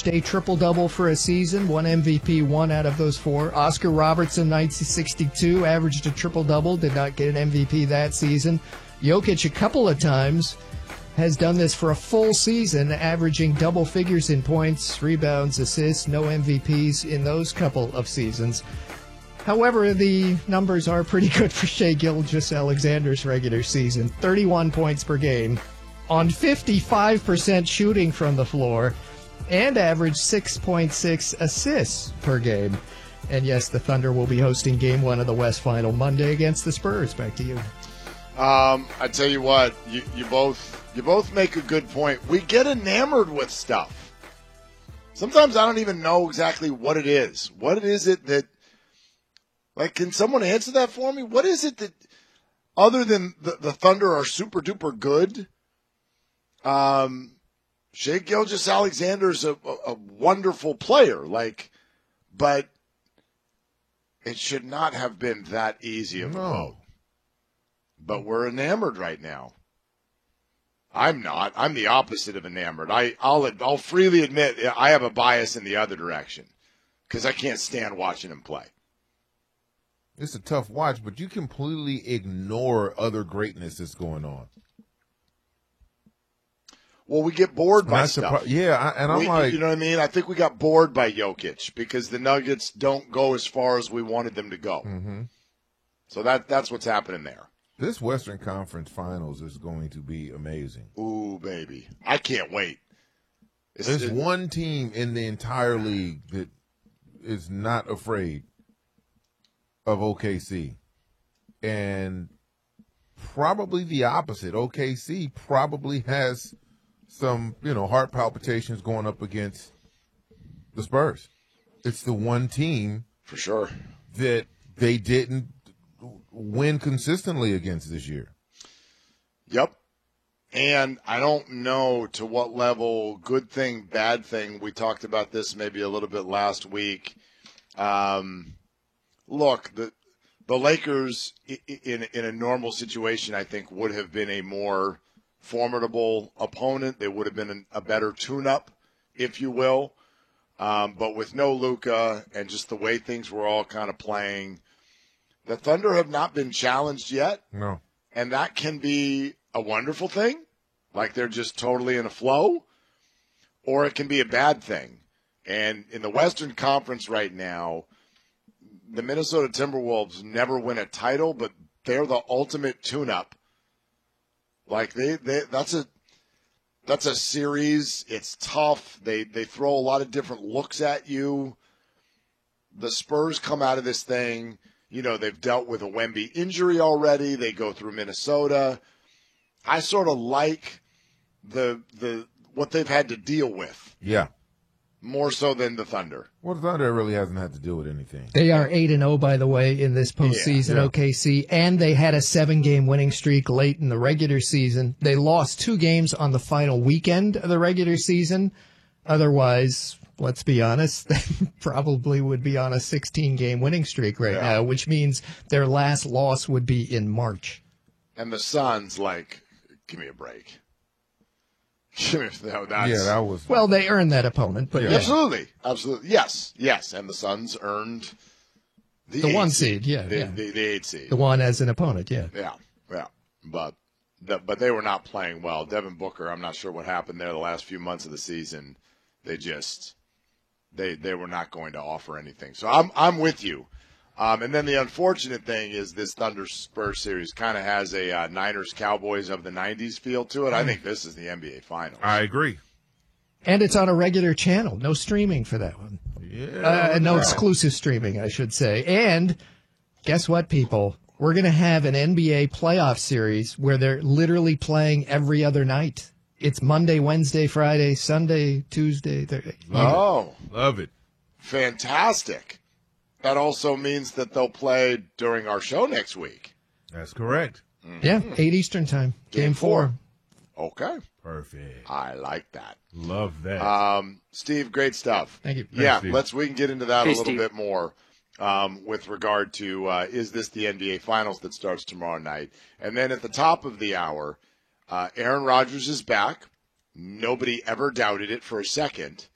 averaged a triple-double for a season, one MVP, one out of those four. Oscar Robertson, 1962, averaged a triple-double, did not get an MVP that season. Jokic a couple of times has done this for a full season, averaging double figures in points, rebounds, assists, no MVPs in those couple of seasons. However, the numbers are pretty good for Shai Gilgeous-Alexander's regular season. 31 points per game on 55% shooting from the floor and averaged 6.6 assists per game. And yes, the Thunder will be hosting Game 1 of the West Final Monday against the Spurs. Back to you. I tell you what, you both make a good point. We get enamored with stuff. Sometimes I don't even know exactly what it is. What is it that, like, can someone answer that for me? What is it that, other than the Thunder are super duper good, Shai Gilgeous-Alexander is a wonderful player, but it should not have been that easy of a vote. But we're enamored right now. I'm not. I'm the opposite of enamored. I'll freely admit I have a bias in the other direction because I can't stand watching him play. It's a tough watch, but you completely ignore other greatness that's going on. Well, we get bored by stuff. I'm like, you know what I mean? I think we got bored by Jokic because the Nuggets don't go as far as we wanted them to go. Mm-hmm. So that's what's happening there. This Western Conference Finals is going to be amazing. Ooh, baby. I can't wait. There's one team in the entire league that is not afraid of OKC. And probably the opposite. OKC probably has some, heart palpitations going up against the Spurs. It's the one team for sure that they didn't win consistently against this year. Yep. And I don't know to what level, good thing, bad thing. We talked about this maybe a little bit last week. Look, the Lakers in a normal situation, I think, would have been a more formidable opponent. They would have been a better tune-up, if you will. But with no Luka and just the way things were all kind of playing, the Thunder have not been challenged yet. No. And that can be a wonderful thing, like they're just totally in a flow, or it can be a bad thing. And in the Western Conference right now, the Minnesota Timberwolves never win a title, but they're the ultimate tune-up. Like that's a series. It's tough. They throw a lot of different looks at you. The Spurs come out of this thing. They've dealt with a Wemby injury already. They go through Minnesota. I sort of like the what they've had to deal with. Yeah. More so than the Thunder. Well, the Thunder really hasn't had to deal with anything. They are 8-0, by the way, in this postseason, OKC, and they had a 7-game winning streak late in the regular season. They lost 2 games on the final weekend of the regular season. Otherwise, let's be honest, they probably would be on a 16-game winning streak right now, which means their last loss would be in March. And the Suns, give me a break. That was. Well, they earned that opponent, but Absolutely. Yes. And the Suns earned the 1 seed, the 8 seed. The one as an opponent, Yeah. But they were not playing well. Devin Booker, I'm not sure what happened there the last few months of the season. They were not going to offer anything. So I'm with you. And then the unfortunate thing is this Thunder Spurs series kind of has a Niners Cowboys of the 90s feel to it. I think this is the NBA Finals. I agree. And it's on a regular channel. No streaming for that one. Yeah. No exclusive streaming, I should say. And guess what, people? We're going to have an NBA playoff series where they're literally playing every other night. It's Monday, Wednesday, Friday, Sunday, Tuesday. Love it. Fantastic. That also means that they'll play during our show next week. That's correct. Mm-hmm. Yeah, 8 Eastern time. Game 4. Okay. Perfect. I like that. Love that. Steve, great stuff. Thank you. Thanks, we can get into that a little bit more with regard to is this the NBA Finals that starts tomorrow night? And then at the top of the hour, Aaron Rodgers is back. Nobody ever doubted it for a second.